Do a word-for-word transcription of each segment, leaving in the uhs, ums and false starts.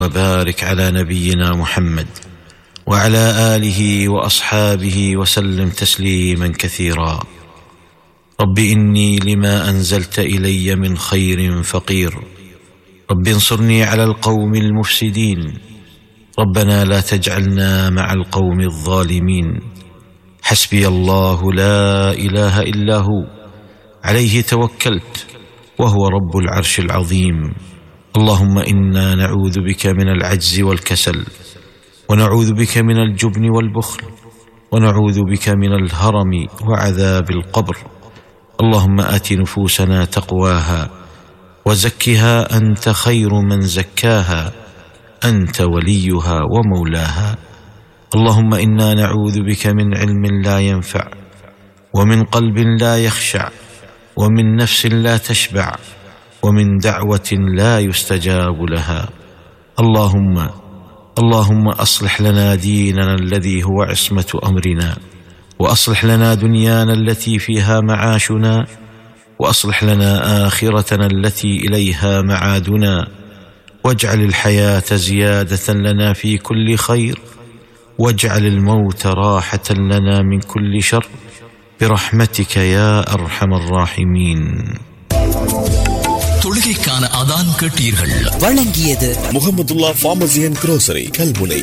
وبارك على نبينا محمد وعلى آله وأصحابه وسلم تسليما كثيرا. رب إني لما أنزلت إلي من خير فقير، رب انصرني على القوم المفسدين، ربنا لا تجعلنا مع القوم الظالمين. حسبي الله لا إله إلا هو عليه توكلت وهو رب العرش العظيم. اللهم إنا نعوذ بك من العجز والكسل، ونعوذ بك من الجبن والبخل، ونعوذ بك من الهرم وعذاب القبر. اللهم آت نفوسنا تقواها وزكها أنت خير من زكاها، أنت وليها ومولاها. اللهم إنا نعوذ بك من علم لا ينفع، ومن قلب لا يخشع، ومن نفس لا تشبع، ومن دعوة لا يستجاب لها. اللهم اللهم أصلح لنا ديننا الذي هو عصمة أمرنا، وأصلح لنا دنيانا التي فيها معاشنا، وأصلح لنا آخرتنا التي إليها معادنا، واجعل الحياة زيادة لنا في كل خير، واجعل الموت راحة لنا من كل شر، برحمتك يا أرحم الراحمين. தொழுகைக்கான அதான் கேட்டீர்கள். வழங்கியது Mahmudullah pharmacy and grocery Kalmunai.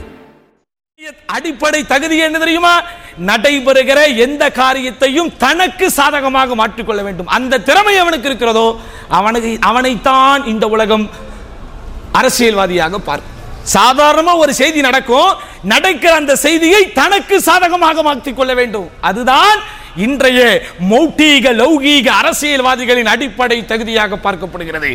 அடிப்படை தகுதி என்ன தெரியுமா? நடைபெறுகிற எந்த காரியத்தையும் தனக்கு சாதகமாக மாற்றிக்கொள்ள வேண்டும். அந்த திறமை அவனுக்கு இருக்கிறதோ அவனுக்கு அவனைத்தான் இந்த உலகம் அரசியல்வாதியாக பார்க்கும். சாதாரணமா ஒரு செய்தி நடக்கும், நடக்கிற அந்த செய்தியை தனக்கு சாதகமாக மாற்றிக் கொள்ள வேண்டும். அதுதான் இன்றைய மௌட்டிக லௌகீக அரசியல்வாதிகளின் அடிப்படை தகுதியாக பார்க்கப்படுகிறது.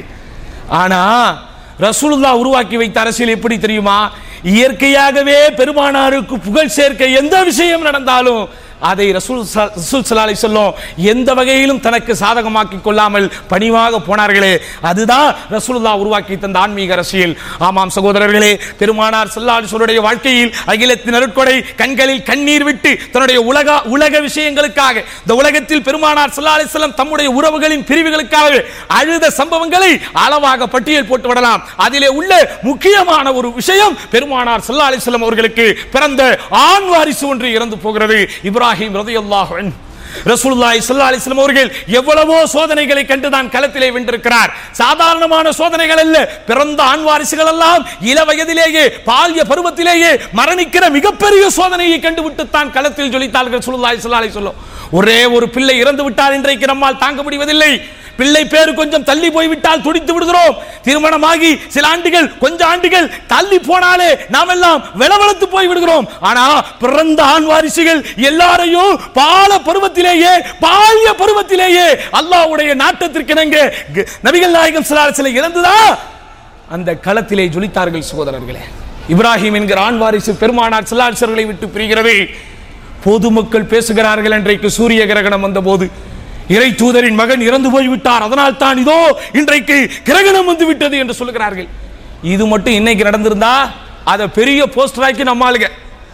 ஆனா ரசூலுல்லாஹ் உருவாக்கி வைத்த அரசியல் எப்படி தெரியுமா? இயற்கையாகவே பெருமானாருக்கு புகழ் சேர்க்க எந்த விஷயம் நடந்தாலும் அதை ரசூல் ரசூல் ஸல்லல்லாஹு அலைஹி வஸல்லம் எந்த வகையிலும் தனக்கு சாதகமாக்கி கொள்ளாமல் பணிவாக போனார்களே, அதுதான் ரசூலுல்லாஹ் உருவாக்கி தந்த ஆன்மீக அரசியல். ஆமாம் சகோதரர்களே, பெருமானார் ஸல்லல்லாஹு அலைஹி வஸல்லம் வாழ்க்கையில் அகிலத்தின் அருட்கொடை கண்களில் கண்ணீர் விட்டு தன்னுடைய உலக உலக விஷயங்களுக்காக, இந்த உலகத்தில் பெருமானார் ஸல்லல்லாஹு அலைஹி வஸல்லம் தம்முடைய உறவுகளின் பிரிவுகளுக்காக அழுத சம்பவங்களை அளவாக பட்டியல் போட்டு விடலாம். அதிலே உள்ள முக்கியமான ஒரு விஷயம், பெருமானார் ஸல்லல்லாஹு அலைஹி வஸல்லம் அவர்களுக்கு பிறந்த ஆண் வாரிசு ஒன்று இறந்து போகிறது. இப்ராஹிம் ரலியல்லாஹு அன்ஹு. ரசூலுல்லாஹி ஸல்லல்லாஹு அலைஹி வஸல்லம் அவர்கள் எவ்வளவோ சோதனைகளை கண்டு தான் களத்திலே வென்றிருக்கிறார். சாதாரணமான சோதனைகள் அல்ல. பிறந்த ஆண் வாரிசுகள் எல்லாம் இள வயதிலேயே பால்ய பருவத்திலேயே மரணிக்கிற மிகப்பெரிய சோதனையை கண்டுவிட்டு தான் களத்தில் ஜொலித்தார்கள் ரசூலுல்லாஹி ஸல்லல்லாஹு அலைஹி வஸல்லம். ஒரே ஒரு பிள்ளை இறந்து விட்டால் இன்றைக்கு நம்மால் தாங்க முடிவதில்லை. பிள்ளை பேரு கொஞ்சம் தள்ளி போய்விட்டால் துடித்து விடுகிறோம். திருமணமாகி சில ஆண்டுகள் கொஞ்ச ஆண்டுகள் தள்ளி போனாலே நாம் எல்லாம் வெளவெளத்து போய் விடுகிறோம். ஆனா பிறந்த ஆண் வாரிசுகள் எல்லாரையும் பால பருவத்திலேயே பால்ய பருவத்திலேயே அல்லாஹ்வுடைய நாட்டத்திற்கு இணங்க நபிகள் நாயகம் ஸல்லல்லாஹு அலைஹி வஸல்லம் இறந்துதா அந்த களத்திலே ஜொலித்தார்கள் சகோதரர்களே. இப்ராஹிம் என்கிற ஆண் வாரிசு பெருமானார் ஸல்லல்லாஹு அலைஹி வஸல்லம் விட்டு பிரிகிறது. பொதுமக்கள் பேசுகிறார்கள், இன்றைக்கு சூரிய கிரகணம் வந்த போது இறை தூதரின் மகன் இறந்து போய்விட்டார், அதனால் தான் இதோ இன்றைக்கு கிரகணம் வந்து விட்டது என்று சொல்லுகிறார்கள். இது மட்டும் இன்னைக்கு நடந்திருந்தா அதை பெரிய போஸ்டர் ஆக்கி நம்ம ஆளுங்க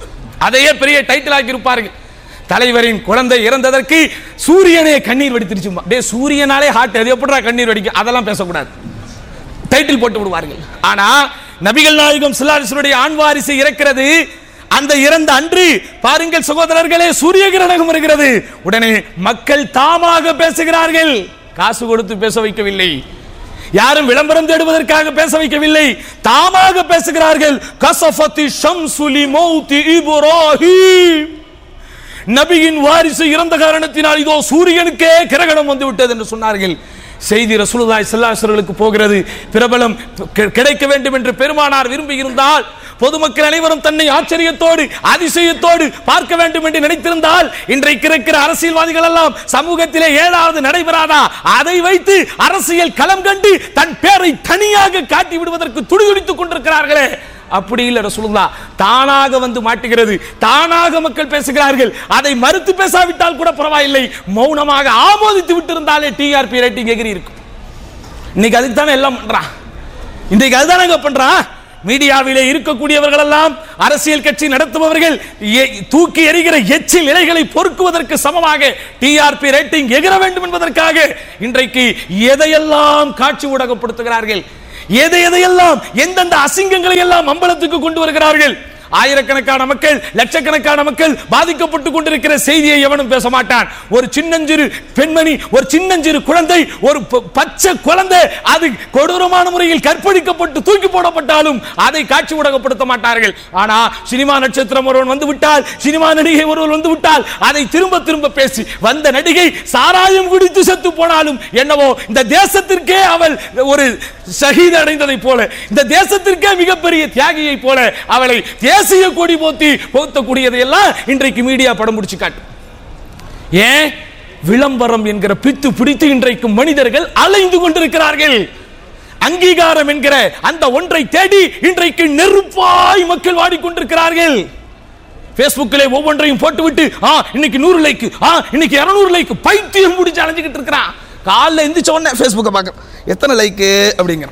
அதையே பெரிய டைட்டில் ஆக்கி இருப்பார்கள். தலைவரின் குழந்தை இறந்ததற்கு சூரியனே கண்ணீர் வடித்திருச்சு. டே சூரியனாலே ஹார்ட், அது எப்படிடா கண்ணீர் வடிக்கும்? அதெல்லாம் பேசக்கூடாது, டைட்டில் போட்டு விடுவார்கள். ஆனா நபிகள் நாயகம் ஸல்லல்லாஹு அலைஹி வஸல்லம் ஆண் வாரிசு இறக்கிறது. அந்த இறந்த அன்று பாருங்கள் சகோதரர்களே, சூரிய கிரகணம் வருகிறது. உடனே மக்கள் தாமாக பேசுகிறார்கள். காசு கொடுத்து பேச வைக்கவில்லை, யாரும் விளம்பரம் தேடுவதற்காக பேச வைக்கவில்லை, தாமாக பேசுகிறார்கள். கஸஃபத்தி ஷம்ஸு லிமௌதி இப்ராஹீம், நபியின் வாரிசு இறந்த காரணத்தினால் இதோ சூரியனுக்கே கிரகணம் வந்து விட்டது என்று சொன்னார்கள். செய்தி ரசூலுல்லாஹி ஸல்லல்லாஹு அலைஹி வஸல்லம் போகிறது. பிரபலம் கிடைக்க வேண்டும் என்று பெருமானார் விரும்பி இருந்தால், பொதுமக்கள் அனைவரும் தன்னை ஆச்சரியத்தோடு அதிசயத்தோடு பார்க்க வேண்டும் என்று நினைத்திருந்தால், இன்றைக்கு இருக்கிற அரசியல்வாதிகள் எல்லாம் சமூகத்திலே ஏழாவது நடைபெறாதா அதை வைத்து அரசியல் களம் கண்டு தன் பேரை தனியாக காட்டி விடுவதற்கு துடிதுடித்துக் கொண்டிருக்கிறார்களே, அப்படி இல்ல. ரசூலுல்லாஹ் தானாக வந்து மாட்டுகிறது, தானாக மக்கள் பேசுகிறார்கள். அதை மறுத்து பேசாவிட்டால் கூட பரவாயில்லை, மௌனமாக ஆமோதித்து விட்டிருந்தாலே டிஆர்பி ரேட்டிங் எகிரி இருக்கும். இன்னைக்கு அதுக்கு தானே எல்லாம் பண்றான், இன்றைக்கு அதுதானே பண்றான். மீடியாவிலே இருக்கக்கூடியவர்கள் எல்லாம் அரசியல் கட்சி நடத்துபவர்கள் தூக்கி எறிகிற எச்சில் இலைகளை பொறுக்குவதற்கு சமமாக டிஆர்பி ரேட்டிங் எகிர வேண்டும் என்பதற்காக இன்றைக்கு எதையெல்லாம் காட்சி ஊடகப்படுத்துகிறார்கள். எதை எதையெல்லாம் எந்தெந்த அசிங்கங்களை எல்லாம் அம்பலத்துக்கு கொண்டு வருகிறார்கள். ஆயிரக்கணக்கான மக்கள், லட்சக்கணக்கான மக்கள் பாதிக்கப்பட்டுக் கொண்டிருக்கிற செய்தியை எவனும் பேச மாட்டான். ஒரு சின்னஞ்சிறு பெண்மணி, ஒரு சின்னஞ்சிறு குழந்தை, ஒரு பச்சை குழந்தை அது கொடூரமான முறையில் கற்பழிக்கப்பட்டு தூக்கி போடப்பட்டாலும் அதை காட்சி ஊடகப்படுத்த மாட்டார்கள். ஆனா சினிமா நட்சத்திரம் ஒருவன் வந்து விட்டால், சினிமா நடிகை ஒருவர் வந்து விட்டால் அதை திரும்ப திரும்ப பேசி, வந்த நடிகை சாராயம் குடித்து செத்து போனாலும் என்னவோ இந்த தேசத்திற்கே அவள் ஒரு ஷஹீத் அடைந்ததை போல, இந்த தேசத்திற்கே மிகப்பெரிய தியாகியை போல அவளை தேசிய கொடி போத்தி போத்தக்கூடியதை எல்லாம் இன்றைக்கு மீடியா படம் பிடிச்சு காட்டும். ஏன்? விளம்பரம் என்கிற பித்து பிடித்து இன்றைக்கு மனிதர்கள் அலைந்து கொண்டிருக்கிறார்கள். அங்கீகாரம் என்கிற அந்த ஒன்றை தேடி இன்றைக்கு நெருப்பாய் மக்கள் வாடிக்கொண்டிருக்கிறார்கள். பேஸ்புக்கிலே ஒவ்வொன்றையும் போட்டுவிட்டு ஆ இன்னைக்கு நூறு லைக், ஆ இன்னைக்கு இருநூறு லைக், பைத்தியம் முடிச்சு அலைஞ்சிக்கிட்டு இருக்கிறான். காலைல எந்திரிச்ச உடனே பேஸ்புக்கை பார்க்க எத்தனை லைக் அப்படிங்கிற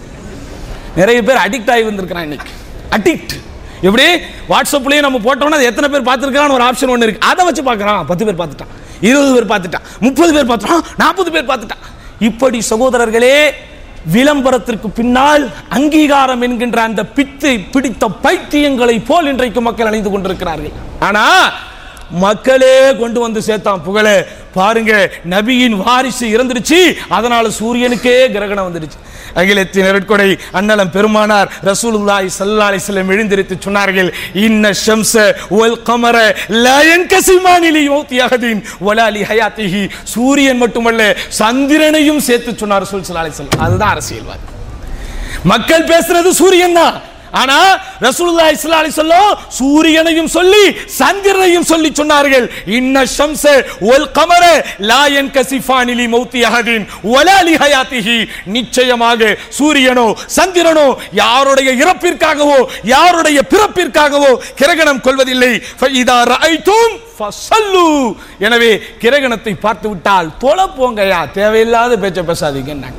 நிறைய பேர் அடிக்ட் ஆகி வந்திருக்கிறான். இன்னைக்கு அடிக்ட் எப்படி? வாட்ஸ்அப்லயே நம்ம போட்டோம்னா எத்தனை பேர் பார்த்துருக்கான்னு ஒரு ஆப்ஷன் ஒன்று இருக்கு. அதை வச்சு பார்க்கறான். பத்து பேர் பார்த்துட்டான், இருபது பேர் பார்த்துட்டான், முப்பது பேர் பார்த்துட்டான், நாற்பது பேர் பார்த்துட்டான். இப்படி சகோதரர்களே, விளம்பரத்திற்கு பின்னால் அங்கீகாரம் என்கின்ற அந்த பித்து பிடித்த பைத்தியங்களை போல் இன்றைக்கு மக்கள் அணிந்து கொண்டிருக்கிறார்கள். ஆனா மக்களே கொண்டு வந்து சேர்த்தான் புகழ. பாருங்க, நபியின் வாரிசு இறந்துருச்சு, அதனால சூரியனுக்கே கிரகணம் வந்துருச்சு. அகிலத்தின் நெருட்கொடை அண்ணலம் பெருமானார் ரசூலுல்லாஹி ஸல்லல்லாஹு அலைஹி வஸல்லம் எழுந்திருத்து சொன்னார்கள், இன்ன ஷம்ஸ வல் கமர லா யன்கஸிமானி லிமௌத்தி அஹதின் வலா லிஹயாத்திஹி. சூரியன் மட்டுமல்ல சந்திரனையும் சேர்த்து சொன்னார் ரசூல் ஸல்லல்லாஹு அலைஹி வஸல்லம். அதுதான் அரசியல்வாதி. மக்கள் பேசுறது சூரியன் தான். ஆனா ரசூலுல்லாஹி ஸல்லல்லாஹு அலைஹி வஸல்லம் சூரியனையும் சொல்லி சந்திரனையும் சொல்லி சொன்னார்கள், இன்ன ஷம்ஸ வல் கமர லா யன்கஸிஃபானி லிமௌத்தி அஹதின் வலா லிஹயாத்திஹி. நிச்சயமாக சூரியனோ சந்திரனோ யாருடைய இறப்பிற்காகவோ யாருடைய பிறப்பிற்காகவோ கிரகணம் கொள்வதில்லை. ஃபஇதா ரஅய்தும் ஃபஸல்லு. எனவே கிரகணத்தை பார்த்து விட்டால் தொலை போங்கயா, தேவையில்லாத பேச்ச பேசாதீங்க.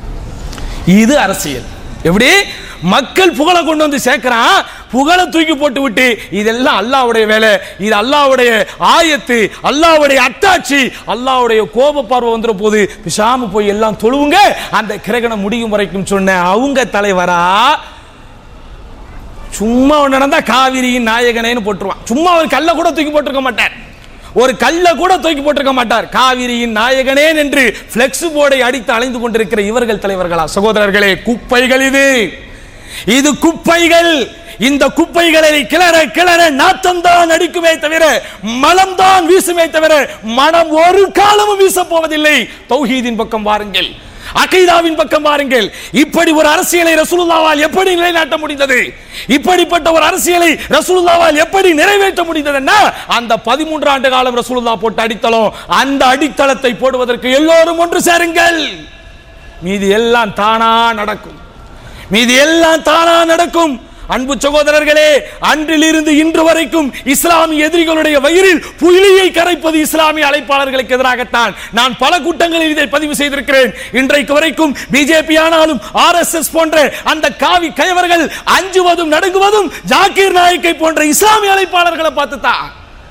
இது அரசியல். எப்படி? மக்கள் புகழ கொண்டு வந்து சேர்க்கிறான், புகழ தூக்கி போட்டு விட்டு இதெல்லாம் அல்லாஹ்வுடைய வேலை, இது அல்லாஹ்வுடைய ஆயத்து, அல்லாஹ்வுடைய அத்தாட்சி, அல்லாஹ்வுடைய கோப பார்வை வந்துற போது பிசாம போய் எல்லாம் தொழுவுங்க அந்த கிரகணம் முடியும் வரைக்கும் சொன்ன அவங்க தலைவரா சும்மா நடந்தா காவிரியின் நாயகனேன்னு போட்டுருவான். சும்மா ஒரு கல்ல கூட தூக்கி போட்டிருக்க மாட்டார், ஒரு கல்ல கூட தூக்கி போட்டிருக்க மாட்டார். காவிரியின் நாயகனே என்று பிளெக்ஸ் போர்டை அடித்து அலைந்து கொண்டிருக்கிற இவர்கள் தலைவர்களா? சகோதரர்களே, குப்பைகள் இது இது குப்பைகள். இந்த குப்பைகளை கிளற கிளற நாத்தம்தான் அடிக்குமே தவிர மலம்தான் வீசுமே தவிர மனம் ஒரு காலமும் வீச போவதில்லை. தௌஹீதின் பக்கம் வாருங்கள், அகீதாவின் பக்கம் பாருங்கள். இப்படி ஒரு அரசியலை ரசூலுல்லாஹ்வால் எப்படி நிலைநாட்ட முடிந்தது? இப்படிப்பட்ட ஒரு அரசியலை ரசூலுல்லாஹ்வால் எப்படி நிறைவேற்ற முடிந்ததுன்னா அந்த பதிமூன்று ஆண்டு காலம் ரசூலுல்லாஹ் போட்டு அடித்தளம், அந்த அடித்தளத்தை போடுவதற்கு எல்லோரும் ஒன்று சேருங்கள். மீதி எல்லாம் தானா நடக்கும், மீதி எல்லாம் தானா நடக்கும். அன்பு சகோதரர்களே, அன்றிலிருந்து இன்று வரைக்கும் இஸ்லாமிய எதிரிகளுடைய வயிறில் புலியை கரைப்பது இஸ்லாமிய அழைப்பாளர்களுக்கு எதிராகத்தான். நான் பல கூட்டங்களில் இதை பதிவு செய்திருக்கிறேன். இன்றைக்கு வரைக்கும் பிஜேபி ஆனாலும் ஆர்எஸ்எஸ் போன்ற அந்த காவி கயவர்கள் அஞ்சுவதும் நடுங்குவதும் ஜாகிர் நாயக்கை போன்ற இஸ்லாமிய அழைப்பாளர்களை பார்த்துதான்.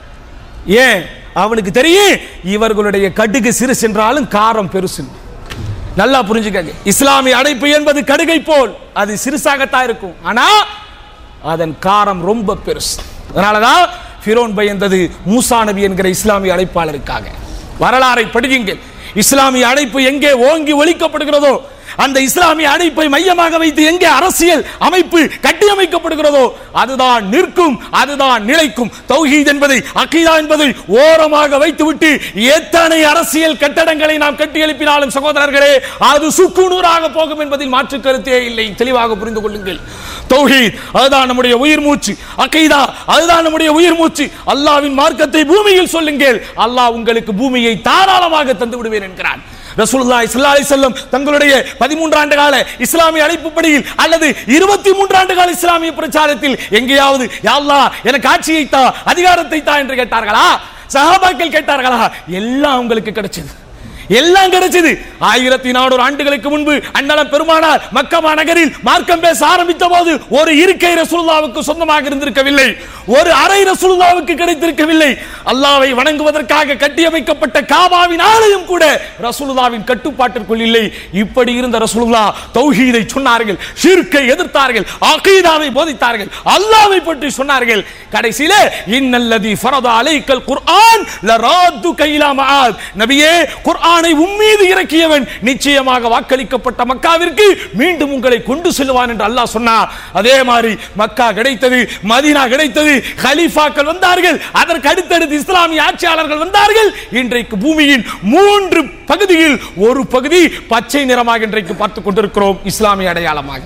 ஏன்? அவனுக்கு தெரியும் இவர்களுடைய கடுகு சிறு சென்றாலும் காரம் பெருசு. நல்லா புரிஞ்சுக்கங்க, இஸ்லாமிய அழைப்பு என்பது கடுகை போல் அது சிறுசாகத்தான் இருக்கும், ஆனா அதன் காரம் ரொம்ப பெருசு. அதனாலதான் ஃபிரௌன் பயந்தது மூசா நபி என்கிற இஸ்லாமிய அழைப்பாளருக்காக. வரலாறை படியுங்கள். இஸ்லாமிய அழைப்பு எங்கே ஓங்கி ஒலிக்கப்படுகிறதோ, அந்த இஸ்லாமிய அழைப்பை மையமாக வைத்து எங்கே அரசியல் அமைப்பு கட்டியமைக்கப்படுகிறதோ அதுதான் நிற்கும், அதுதான் நிலைக்கும். தௌஹீத் என்பதை, அகீதா என்பதை ஓரமாக வைத்துவிட்டு எத்தனை அரசியல் கட்டடங்களை நாம் கட்டி எழுப்பினாலும் சகோதரர்களே அது சுக்குநூறாக போகும் என்பதில் மாற்று கருத்தே இல்லை. தெளிவாக புரிந்து கொள்ளுங்கள். தௌஹீத் அதுதான் நம்முடைய உயிர் மூச்சு, அகீதா அதுதான் நம்முடைய உயிர் மூச்சு. அல்லாஹ்வின் மார்க்கத்தை பூமியில் சொல்லுங்கள், அல்லாஹ் உங்களுக்கு பூமியை தாராளமாக தந்து விடுவேன் என்கிறான். ரசூலுல்லாஹி ஸல்லல்லாஹு அலைஹி வஸல்லம் தங்களுடைய பதிமூன்று ஆண்டு கால இஸ்லாமிய அழைப்புப்படியில் அல்லது இருபத்தி மூன்று ஆண்டு கால இஸ்லாமிய பிரச்சாரத்தில் எங்கேயாவது யா அல்லாஹ் எனக்கு ஆட்சியை தா, அதிகாரத்தை தா என்று கேட்டார்களா? சஹாபாக்கள் கேட்டார்களா? எல்லாம் உங்களுக்கு கிடைச்சது. எல்லாம் கிடைச்சது. ஆயிரத்தி நானூறு ஆண்டுகளுக்கு முன்பு அண்ணலம் பெருமானார் மக்கா நகரில் மார்க்கம் பேச ஆரம்பித்த போது ஒரு இருக்கை ரசூலுல்லாஹ்வுக்கு சொந்தமாக இருந்திருக்கவில்லை, ஒரு அறை ரசூலுல்லாஹ்வுக்கு கிடைத்திருக்கவில்லை. அல்லாஹ்வை வணங்குவதற்காக கட்டியமைக்கப்பட்ட காபாவின் ஆலயம் கூட ரசூலுல்லாஹ்வின் கட்டுப்பாட்டிற்குள் இல்லை. இப்படி இருந்த ரசூலுல்லாஹ் தௌஹீதை சொன்னார்கள், ஷிர்க்கை எதிர்த்தார்கள், அகீதாவை போதித்தார்கள், அல்லாஹ்வை பற்றி சொன்னார்கள். கடைசியிலே இன்னல்லதி ஃபரத அலைக்கல் குர்ஆன் லராதுக இலா மஆத், நபியே குர்ஆனை உம்மீது இறக்கியவன் நிச்சயமாக வாக்களிக்கப்பட்ட மக்காவிற்கு மீண்டும் உங்களை கொண்டு செல்வான் என்று அல்லாஹ் சொன்னார். அதே மாதிரி மக்கா கிடைத்தது, மதீனா கிடைத்தது, கலீஃபாக்கள் வந்தார்கள், அதற்கு அடுத்தடுத்து இஸ்லாமிய ஆட்சியாளர்கள் வந்தார்கள். இன்றைக்கு பூமியின் மூன்று பகுதியில் ஒரு பகுதி பச்சை நிறமாக இன்றைக்கு பார்த்துக் கொண்டிருக்கிறோம், இஸ்லாமிய அடையாளமாக.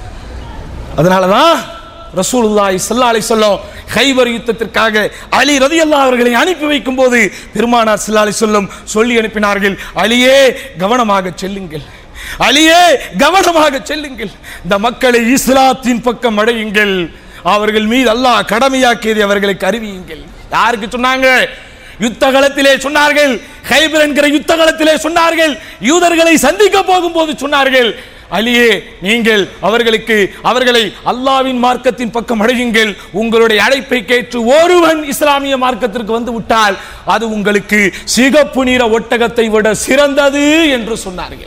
அதனாலதான் ரசூலுல்லாஹி ஸல்லல்லாஹு அலைஹி வஸல்லம் கைபர் யுத்தத்திற்காக அலி ரலியல்லாஹு அவர்களை அனுப்பி வைக்கும் போது பெருமானார் ஸல்லல்லாஹு அலைஹி வஸல்லம் சொல்லி அனுப்பினார்கள், அலியே கவனமாக செல்லுங்கள், அலியே கவனமாக செல்லுங்கள், இந்த மக்களை இஸ்லாத்தின் பக்கம் அழையுங்கள், அவர்கள் மீது அல்லாஹ் கடமையாக்கியதை அவர்களுக்கு அறிவியுங்கள். யாருக்கு சொன்னாங்க? யுத்த களத்திலே சொன்னார்கள், கைபர் என்கிற யுத்த களத்திலே சொன்னார்கள், யூதர்களை சந்திக்க போகும்போது சொன்னார்கள், அலியே நீங்கள் அவர்களுக்கு அவர்களை அல்லாஹ்வின் மார்க்கத்தின் பக்கம் அழையுங்கள், உங்களுடைய அழைப்பை கேட்டு ஒருவன் இஸ்லாமிய மார்க்கத்திற்கு வந்து விட்டால் அது உங்களுக்கு சிகப்பு நிற ஒட்டகத்தை விட சிறந்தது என்று சொன்னார்கள்.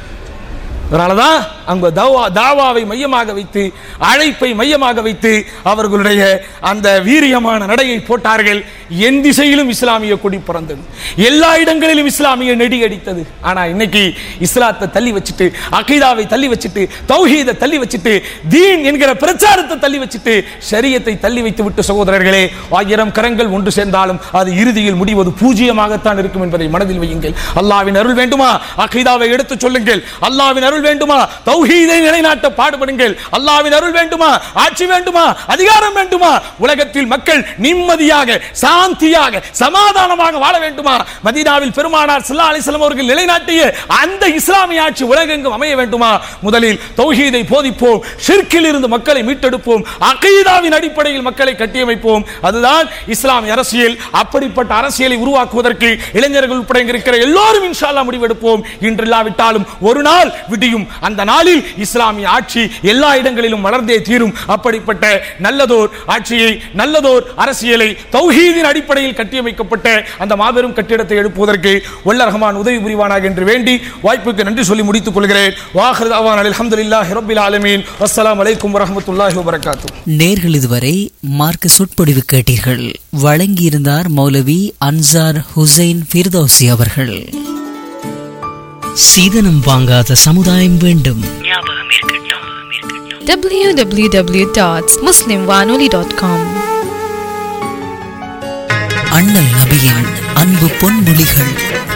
அதனாலதான் அங்கு தாவாவை மையமாக வைத்து, அழைப்பை மையமாக வைத்து அவர்களுடைய அந்த வீரியமான நடையை போட்டார்கள். என் திசையிலும் இஸ்லாமிய கொடி பறந்தது, எல்லா இடங்களிலும் இஸ்லாமிய நெடி அடித்தது. ஆனா இன்னைக்கு இஸ்லாத்தை தள்ளி வச்சுட்டு, அகீதாவை தள்ளி வச்சுட்டு, தௌஹீதை தள்ளி வச்சுட்டு, தீன் என்கிற பிரச்சாரத்தை தள்ளி வச்சுட்டு, ஷரியத்தை தள்ளி வைத்து விட்டு சகோதரர்களே, ஆயிரம் கரங்கள் ஒன்று சேர்ந்தாலும் அது இறுதியில் முடிவது பூஜ்ஜியமாகத்தான் இருக்கும் என்பதை மனதில் வையுங்கள். அல்லாஹ்வின் அருள் வேண்டுமா? அகீதாவை எடுத்து சொல்லுங்கள். அல்லாஹ்வின் அருள் வேண்டுமா? தௌஹீதை நிலைநாட்ட பாடுபடுங்கள். அல்லாஹ்வின் அருள் வேண்டுமா? ஆட்சி வேண்டுமா? அதிகாரம் வேண்டுமா? உலகத்தில் மக்கள் நிம்மதியாக, சாந்தியாக, சமாதானமாக வாழ வேண்டுமா? மதீனாவில் பெருமானார் ஸல்லல்லாஹு அலைஹி வஸல்லம் அவர்கள் நிலைநாட்டிய அந்த இஸ்லாமிய ஆட்சி உலகெங்கும் அமைய வேண்டுமா? முதலில் தௌஹீதை போதிப்போம், ஷிர்க்கில் இருந்து மக்களை மீட்டெடுப்போம், அகீதாவின் அடிப்படையில் மக்களை கட்டியமைப்போம். அதுதான் இஸ்லாமிய அரசியல். அப்படிப்பட்ட அரசியலை உருவாக்குவதற்கு இளைஞர்கள் உட்பட இருக்கிற எல்லோரும் இன்ஷா அல்லாஹ் முடிவெடுப்போம். இன்று இல்லாவிட்டாலும் ஒரு நாள் விடியும், அந்த நாளில் இஸ்லாமிய ஆட்சி எல்லா இடங்களிலும் வளர்ந்தே தீரும். அப்படிப்பட்ட நல்லதோர் ஆட்சியை, நல்லதோர் அரசியலை தௌஹீதின் அடிப்படையில் கட்டியமைக்கப்பட்ட அந்த மாபெரும் கட்டிடத்தை எழுப்புவதற்கு வல்ல ரஹ்மான் உதவி புரிவானாக என்று வேண்டி வாய்ப்புக்கு நன்றி சொல்லி முடித்துக் கொள்கிறேன். வாஹிரு தஅவானா அல்ஹம்துலில்லாஹி ரப்பில் ஆலமீன். வஸ்ஸலாமு அலைக்கும் வரஹ்மத்துல்லாஹி வபரகாத்துஹு. நேர்கள் இதுவரை மார்க்க சொற்பொழிவு கேட்டீர்கள். வழங்கியிருந்தார் மௌலவி அன்சார் ஹுசைன் ஃபிர்தௌசி அவர்கள். சீதனம் வாங்காத சமுதாயம் வேண்டும். டபிள்யூ டபிள்யூ டபிள்யூ டாட் முஸ்லிம் வானொலி டாட் காம். அண்ணல் நபியின் அன்பு பொன்மொழிகள்.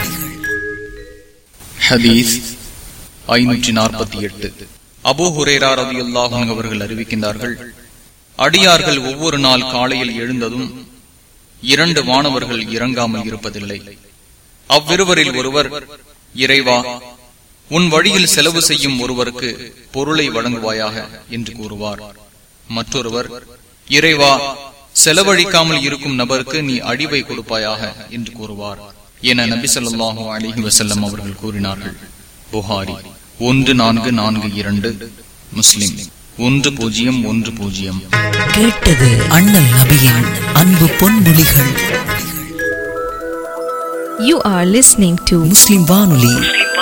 ஹதீஸ் ஐநூற்றி நாற்பத்தி எட்டு. அபூ ஹுரைரா ரலியல்லாஹு அன்ஹு அவர்கள் அறிவிக்கின்றார்கள், அடியார்கள் ஒவ்வொரு நாள் காலையில் எழுந்ததும் இரண்டு வானவர்கள் இறங்காமல் இருப்பதில்லை. அவ்விருவரில் ஒருவர், இறைவா, உன் வழியில் செலவு செய்யும் ஒருவருக்கு பொருளை வழங்குவாயாக என்று கூறுவார். மற்றொருவர், இறைவா, செலவழிக்காமல் இருக்கும் நபருக்கு நீ அழிவை கொடுப்பாயாக என்று கூறுவார் என நபி ஸல்லல்லாஹு அலைஹி வஸல்லம் அவர்கள் கூறினார்கள். புகாரி ஒன்று நான்கு நான்கு இரண்டு, முஸ்லிம் ஒன்று பூஜ்ஜியம் ஒன்று பூஜ்ஜியம். கேட்டது அண்ணல் நபியின் அன்பு பொன்மொழிகள். You are listening to முஸ்லிம் வானொலி